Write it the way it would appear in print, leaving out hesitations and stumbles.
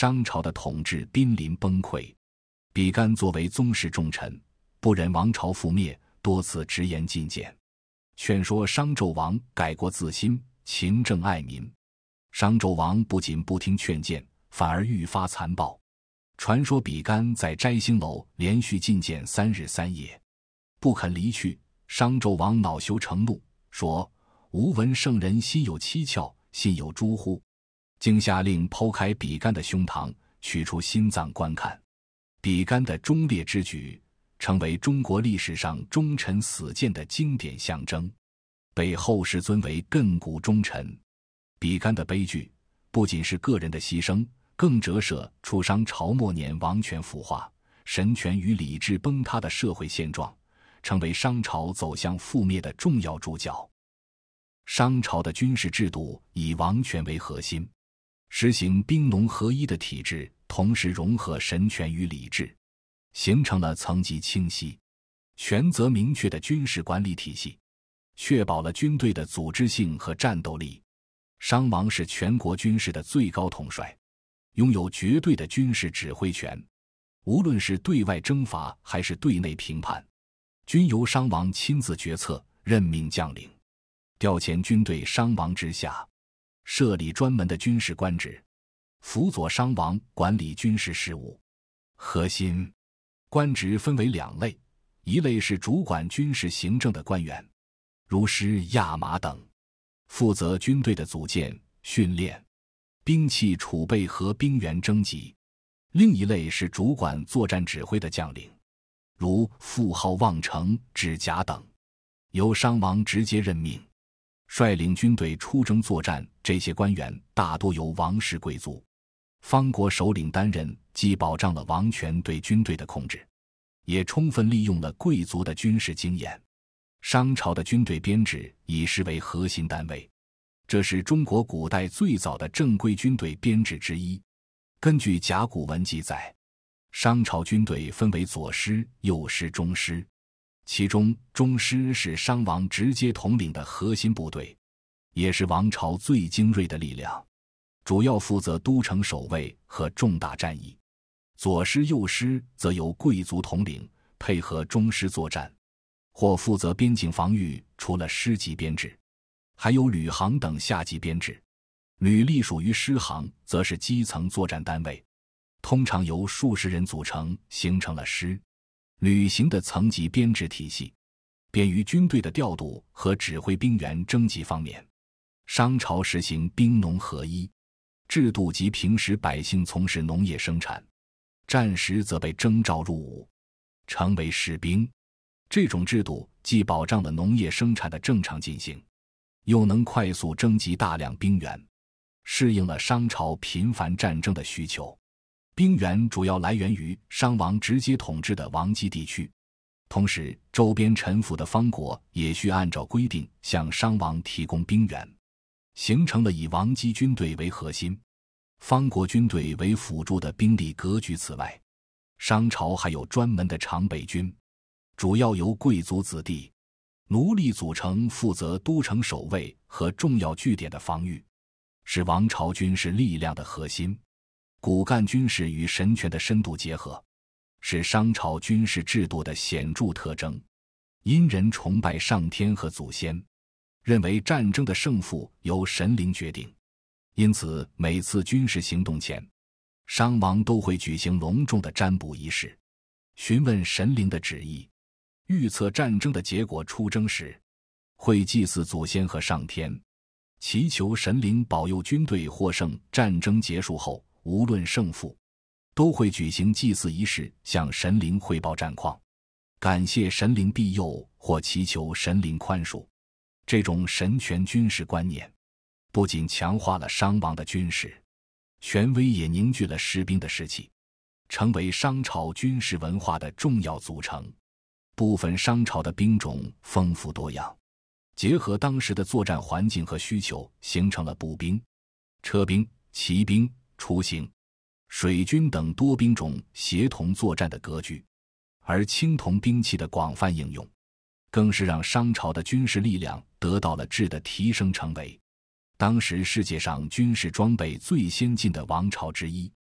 商朝的统治濒临崩溃。比干作为宗室重臣，不忍王朝覆灭，多次直言进谏，劝说商纣王改过自新，勤政爱民。商纣王不仅不听劝谏，反而愈发残暴。传说比干在摘星楼连续进谏3日3夜，不肯离去。商纣王恼羞成怒，说：“吾闻圣人心有七窍，信有诸乎？”竟下令剖开比干的胸膛，取出心脏观看。比干的忠烈之举，成为中国历史上忠臣死谏的经典象征，被后世尊为亘古忠臣。比干的悲剧，不仅是个人的牺牲，更折射出商朝末年王权腐化、神权与礼制崩塌的社会现状，成为商朝走向覆灭的重要主角。商朝的军事制度以王权为核心，实行兵农合一的体制，同时融合神权与礼制，形成了层级清晰、权责明确的军事管理体系，确保了军队的组织性和战斗力。商王是全国军事的最高统帅，拥有绝对的军事指挥权，无论是对外征伐还是对内平叛，均由商王亲自决策，任命将领，调遣军队商王之下，设立专门的军事官职，辅佐商王管理军事事务。核心官职分为2类，一类是主管军事行政的官员，如师、亚马等，负责军队的组建、训练、兵器储备和兵员征集；另一类是主管作战指挥的将领，如傅浩、望成、指甲等，由商王直接任命，率领军队出征作战。这些官员大多由王室贵族、方国首领担任，既保障了王权对军队的控制，也充分利用了贵族的军事经验。商朝的军队编制以师为核心单位，这是中国古代最早的正规军队编制之一。根据甲骨文记载，商朝军队分为左师、右师、中师，其中中师是商王直接统领的核心部队，也是王朝最精锐的力量，主要负责都城守卫和重大战役。左师、右师则由贵族统领，配合中师作战，或负责边境防御。除了师级编制，还有旅行等下级编制。旅隶属于师行，则是基层作战单位，通常由数十人组成，形成了师、旅行的层级编制体系，便于军队的调度和指挥兵员征集方面。商朝实行兵农合一制度，及平时百姓从事农业生产，战时则被征召入伍，成为士兵。这种制度既保障了农业生产的正常进行，又能快速征集大量兵员，适应了商朝频繁战争的需求。兵源主要来源于商王直接统治的王畿地区，同时周边臣服的方国也需按照规定向商王提供兵源，形成了以王畿军队为核心、方国军队为辅助的兵力格局。此外，商朝还有专门的常备军，主要由贵族子弟、奴隶组成，负责都城守卫和重要据点的防御，是王朝军事力量的核心。骨干军事与神权的深度结合，是商朝军事制度的显著特征。殷人崇拜上天和祖先，认为战争的胜负由神灵决定，因此每次军事行动前，商王都会举行隆重的占卜仪式，询问神灵的旨意，预测战争的结果。出征时，会祭祀祖先和上天，祈求神灵保佑军队获胜。战争结束后，无论胜负，都会举行祭祀仪式，向神灵汇报战况，感谢神灵庇佑或祈求神灵宽恕。这种神权军事观念，不仅强化了商王的军事权威，也凝聚了士兵的士气，成为商朝军事文化的重要组成。部分商朝的兵种丰富多样，结合当时的作战环境和需求，形成了步兵、车兵、骑兵、雏形、水军等多兵种协同作战的格局。而青铜兵器的广泛应用，更是让商朝的军事力量得到了质的提升，成为当时世界上军事装备最先进的王朝之一。